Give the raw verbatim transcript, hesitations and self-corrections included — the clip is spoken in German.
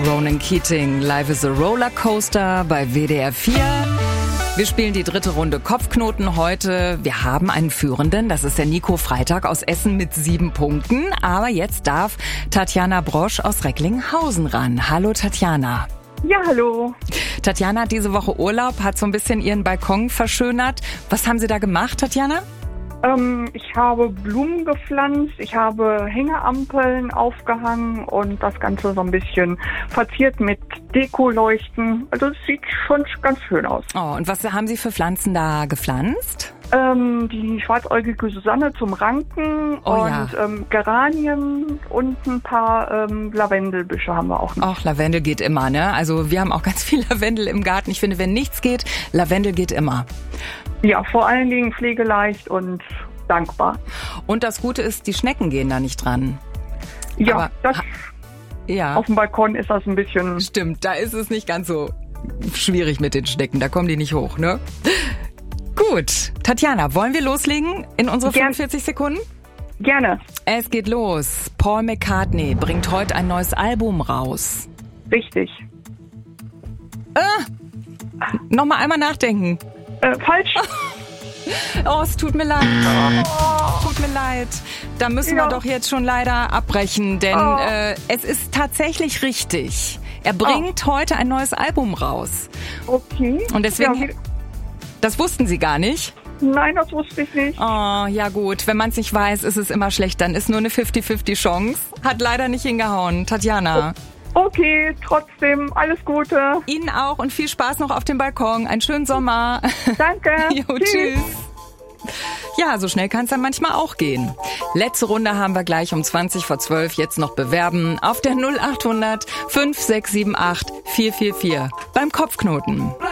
Ronan Keating, Life is a Rollercoaster bei W D R vier. Wir spielen die dritte Runde Kopfknoten heute. Wir haben einen Führenden, das ist der Nico Freitag aus Essen mit sieben Punkten. Aber jetzt darf Tatjana Brosch aus Recklinghausen ran. Hallo Tatjana. Ja, hallo. Tatjana hat diese Woche Urlaub, hat so ein bisschen ihren Balkon verschönert. Was haben Sie da gemacht, Tatjana? Ähm, ich habe Blumen gepflanzt, ich habe Hängeampeln aufgehangen und das Ganze so ein bisschen verziert mit Dekoleuchten. Also es sieht schon ganz schön aus. Oh, und was haben Sie für Pflanzen da gepflanzt? Ähm, die schwarzäugige Susanne zum Ranken Oh, und ja. ähm, Geranien und ein paar ähm, Lavendelbüsche haben wir auch noch. Ach, Lavendel geht immer, ne? Also wir haben auch ganz viel Lavendel im Garten. Ich finde, wenn nichts geht, Lavendel geht immer. Ja, vor allen Dingen pflegeleicht und dankbar. Und das Gute ist, die Schnecken gehen da nicht dran. Ja, Aber, das, Ja, auf dem Balkon ist das ein bisschen... stimmt. Da ist es nicht ganz so schwierig mit den Schnecken. Da kommen die nicht hoch, ne? Gut. Tatjana, wollen wir loslegen in unsere Gern. fünfundvierzig Sekunden? Gerne, Es geht los. Paul McCartney bringt heute ein neues Album raus. richtig. Nochmal einmal nachdenken. Äh, falsch? Oh, es tut mir leid. Oh, tut mir leid. Da müssen Ja. wir doch jetzt schon leider abbrechen, denn Oh. äh, es ist tatsächlich richtig. Er bringt heute ein neues Album raus. Okay. Und deswegen, Ja, wie- das wussten Sie gar nicht? nein, das wusste ich nicht. Oh, ja gut. Wenn man es nicht weiß, ist es immer schlecht. Dann ist nur eine fünfzig fünfzig Chance. Hat leider nicht hingehauen. Tatjana. Okay, trotzdem alles Gute. Ihnen auch und viel Spaß noch auf dem Balkon. Einen schönen Sommer. Danke. Jo, tschüss. Ja, so schnell kann es dann manchmal auch gehen. Letzte Runde haben wir gleich um zwanzig vor zwölf. Jetzt noch bewerben auf der null acht hundert fünf sechs sieben acht vier vier vier beim Kopfknoten.